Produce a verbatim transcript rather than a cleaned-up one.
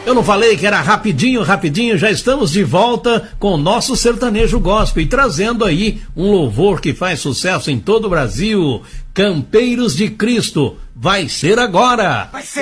Eu não falei que era rapidinho, rapidinho, já estamos de volta com o nosso sertanejo gospel e trazendo aí um louvor que faz sucesso em todo o Brasil. Campeiros de Cristo, vai ser agora. Vai ser.